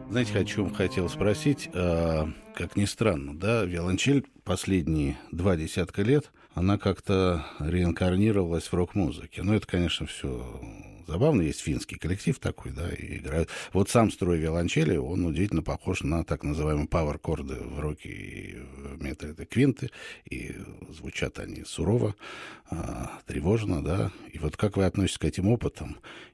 Знаете, о чем хотел спросить? Как ни странно, да, виолончель последние 20 лет, она как-то реинкарнировалась в рок-музыке. Ну, это, конечно, все забавно. Есть финский коллектив такой, да, и играют. Вот сам строй виолончели, он удивительно похож на так называемые пауэр-корды в роке и в металле. Это квинты, и звучат они сурово, тревожно, да. И вот как вы относитесь к этим опытам?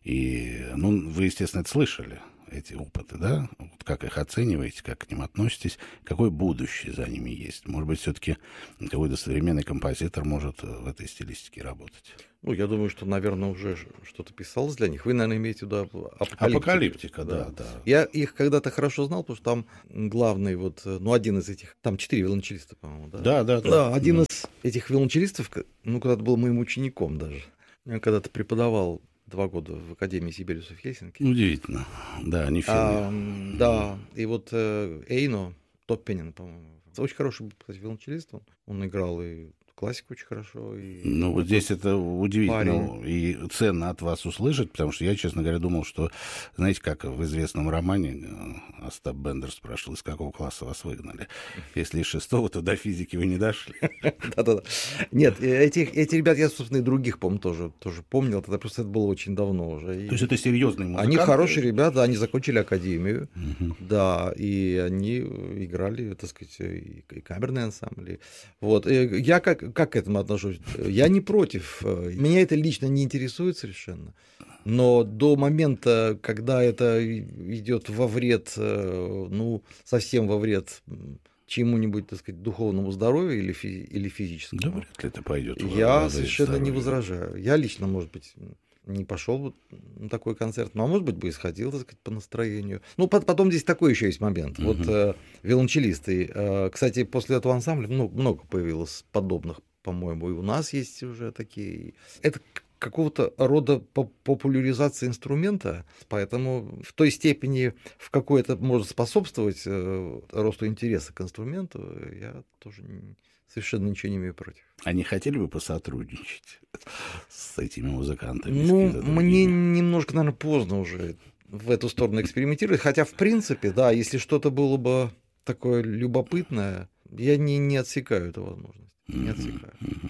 И, ну, вы, естественно, это слышали, эти опыты, да? Вот как их оцениваете, как к ним относитесь, какое будущее за ними есть? Может быть, все-таки какой-то современный композитор может в этой стилистике работать? Ну, я думаю, что, наверное, уже что-то писалось для них. Вы, наверное, имеете в виду Апокалиптика, Да. да, да. Я их когда-то хорошо знал, потому что там главный вот, ну, один из этих, там 4 виолончелиста, по-моему, да? Да, да, да. Да, один из этих виолончелистов, ну, когда-то был моим учеником даже. Я когда-то преподавал 2 года в Академии Сибириуса в Хельсинки. Удивительно. Да, не финны. Да, и вот Эйно Топпинен, по-моему, очень хороший, кстати, виолончелист. Он играл и классику очень хорошо. И Ну, вот здесь это удивительно парень. и ценно от вас услышать, потому что я, честно говоря, думал, что, знаете, как в известном романе Остап Бендер спрашивал, из какого класса вас выгнали. Если из 6-го, то до физики вы не дошли. Да-да-да. Нет, эти ребят я, собственно, и других, по-моему, тоже помнил. Тогда просто это было очень давно уже. То есть это серьезные музыканты? Они хорошие ребята, они закончили академию, Мгм. да, и они играли, так сказать, и камерные ансамбли. Вот. Я как к этому отношусь? Я не против. Меня это лично не интересует совершенно. Но до момента, когда это идет во вред, ну, совсем во вред чему-нибудь, так сказать, духовному здоровью или Да физическому, вряд ли это пойдет я совершенно не возражаю. Я лично, может быть, не пошел бы на такой концерт, но, может быть, бы и сходил, так сказать, по настроению. Ну, потом здесь такой еще есть момент. Вот виолончелисты. Кстати, после этого ансамбля много появилось подобных, по-моему, и у нас есть уже такие. Это какого-то рода популяризация инструмента, поэтому в той степени, в какой это может способствовать росту интереса к инструменту, я тоже совершенно ничего не имею против. А не хотели бы посотрудничать с этими музыкантами? Ну, с какими-то мне другими? немножко, наверное, поздно уже в эту сторону экспериментировать, хотя, в принципе, да, если что-то было бы такое любопытное, я не отсекаю эту возможность. Не отсекаю.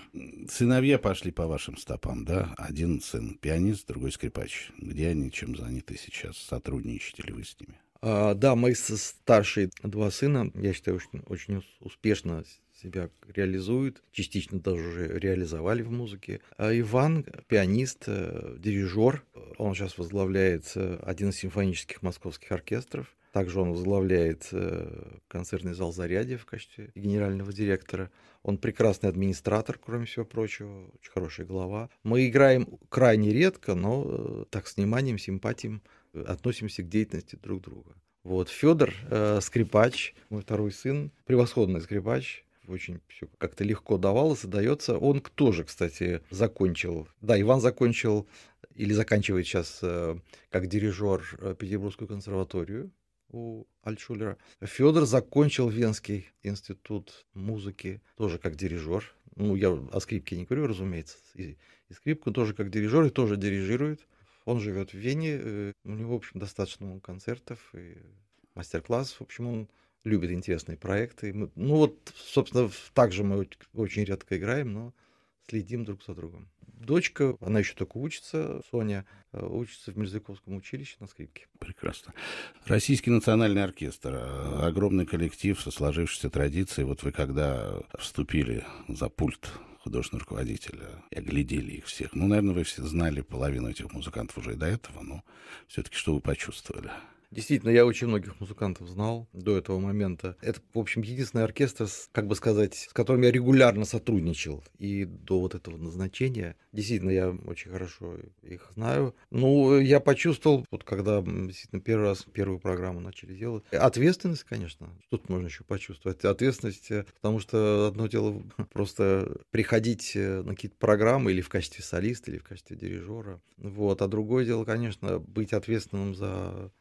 Сыновья пошли по вашим стопам, да? Один сын пианист, другой скрипач. Где они, чем заняты сейчас? Сотрудничаете ли вы с ними? Да, мои старшие 2 сына, я считаю, очень успешно себя реализуют, частично даже уже реализовали в музыке. А Иван, пианист, дирижер, он сейчас возглавляет один из симфонических московских оркестров. Также он возглавляет концертный зал «Зарядье» в качестве генерального директора. Он прекрасный администратор, кроме всего прочего, очень хорошая голова. Мы играем крайне редко, но так с вниманием, симпатией относимся к деятельности друг друга. Вот Федор, скрипач, мой второй сын, превосходный скрипач, очень все как-то легко давалось и дается. Он тоже, кстати, закончил. Да, Иван закончил или заканчивает сейчас как дирижер Петербургскую консерваторию у Альтшулера. Федор закончил Венский институт музыки тоже как дирижер. Ну, я о скрипке не говорю, разумеется. И скрипку тоже как дирижер, и тоже дирижирует. Он живет в Вене, у него, в общем, достаточно много концертов и мастер-классов. В общем, он любит интересные проекты. Ну вот, собственно, также мы очень редко играем, но следим друг за другом. Дочка, она еще только учится, Соня, учится в Мерзляковском училище на скрипке. Прекрасно. Российский национальный оркестр. Огромный коллектив со сложившейся традицией. Вот вы когда вступили за пульт художественного руководителя и оглядели их всех, ну, наверное, вы все знали половину этих музыкантов уже и до этого, но все-таки что вы почувствовали? Действительно, я очень многих музыкантов знал до этого момента. Это, в общем, единственный оркестр, как бы сказать, с которым я регулярно сотрудничал. И до вот этого назначения, действительно, я очень хорошо их знаю. Ну, я почувствовал, вот когда действительно первую программу начали делать, ответственность, конечно. Что тут можно еще почувствовать? Ответственность, потому что одно дело просто приходить на какие-то программы или в качестве солиста, или в качестве дирижера. Вот. А другое дело, конечно, быть ответственным за репертуар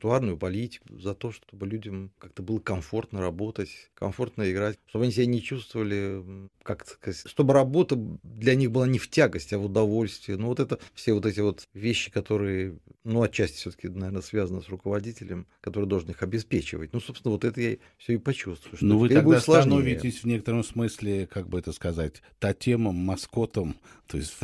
репертуарную политику, за то, чтобы людям как-то было комфортно работать, комфортно играть, чтобы они себя не чувствовали, как сказать, чтобы работа для них была не в тягость, а в удовольствие. Ну, вот это все вот эти вот вещи, которые, ну, отчасти все-таки, наверное, связаны с руководителем, который должен их обеспечивать. Ну, собственно, вот это я все и почувствую. Что Ну, вы теперь тогда будет сложнее. становитесь в некотором смысле, как бы это сказать, тотемом, маскотом, то есть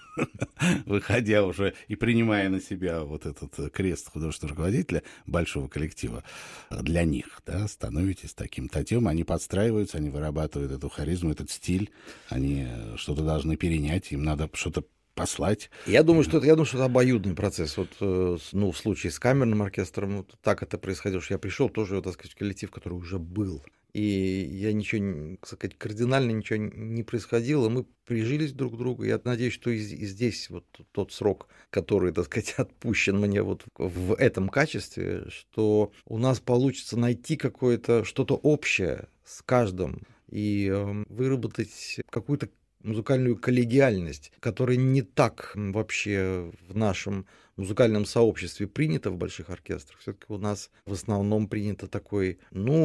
выходя уже и принимая на себя вот этот крест художественного руководителя большого коллектива, для них, да, становитесь таким тотемом, они подстраиваются, они вырабатывают эту харизму, этот стиль, они что-то должны перенять, им надо что-то послать. Я думаю, что это обоюдный процесс. Вот, ну, в случае с камерным оркестром вот так это происходило, что я пришел тоже, так сказать, в коллектив, который уже был. И я ничего, так сказать, кардинально ничего не происходило. Мы прижились друг к другу. Я надеюсь, что и здесь вот тот срок, который, так сказать, отпущен мне вот в этом качестве, что у нас получится найти какое-то что-то общее с каждым и выработать какую-то музыкальную коллегиальность, которая не так вообще в нашем музыкальном сообществе принято в больших оркестрах. Все-таки у нас в основном принято такой,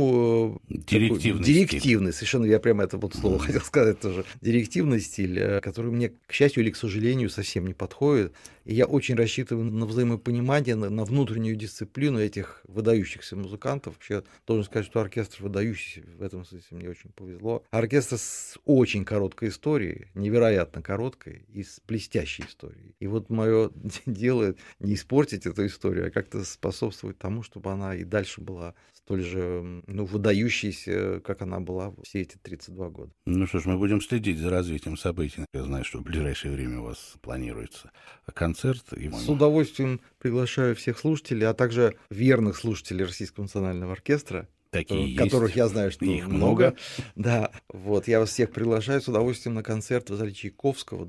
ну, директивный, совершенно, я прямо это вот слово хотел сказать тоже, директивный стиль, который мне, к счастью или к сожалению, совсем не подходит. И я очень рассчитываю на взаимопонимание, на внутреннюю дисциплину этих выдающихся музыкантов. Вообще, должен сказать, что оркестр выдающийся, в этом смысле мне очень повезло. Оркестр с очень короткой историей, невероятно короткой и с блестящей историей. И вот мое дело не испортить эту историю, а как-то способствовать тому, чтобы она и дальше была столь же, ну, выдающейся, как она была все эти 32 года. Ну что ж, мы будем следить за развитием событий. Я знаю, что в ближайшее время у вас планируется концерт. С удовольствием приглашаю всех слушателей, а также верных слушателей Российского национального оркестра, которых я знаю, что их много. Да, вот, я вас всех приглашаю с удовольствием на концерт в зале Чайковского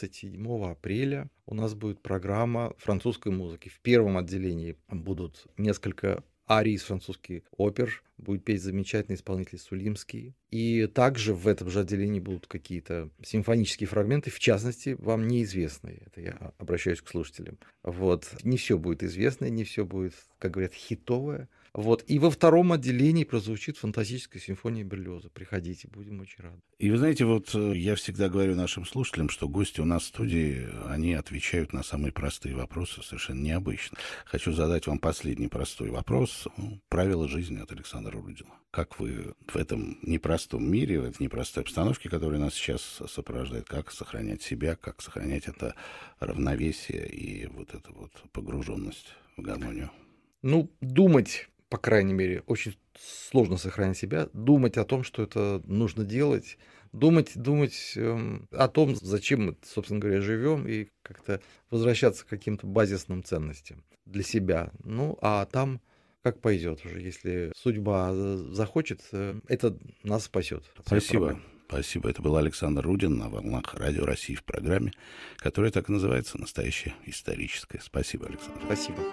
27 апреля. У нас будет программа французской музыки. В первом отделении будут несколько арий из французских опер, будет петь замечательный исполнитель Сулимский. И также в этом же отделении будут какие-то симфонические фрагменты, в частности, вам неизвестные. Это я обращаюсь к слушателям. Вот. Не все будет известно, не все будет, как говорят, хитовое. Вот. И во втором отделении прозвучит фантастическая симфония Берлиоза. Приходите, будем очень рады. И вы знаете, вот я всегда говорю нашим слушателям, что гости у нас в студии, они отвечают на самые простые вопросы, совершенно необычно. Хочу задать вам последний простой вопрос. Правила жизни от Александра Рудина. Как вы в этом непростом мире, в этой непростой обстановке, которая нас сейчас сопровождает, как сохранять себя, как сохранять это равновесие и вот эту вот погруженность в гармонию? Ну, думать, по крайней мере, очень сложно сохранить себя, думать о том, что это нужно делать, думать о том, зачем мы, собственно говоря, живем, и как-то возвращаться к каким-то базисным ценностям для себя. Ну, а там как пойдет уже, если судьба захочет, это нас спасет. Спасибо. Спасибо. Это был Александр Рудин на волнах Радио России в программе, которая так и называется «Настоящее историческое». Спасибо, Александр. Спасибо.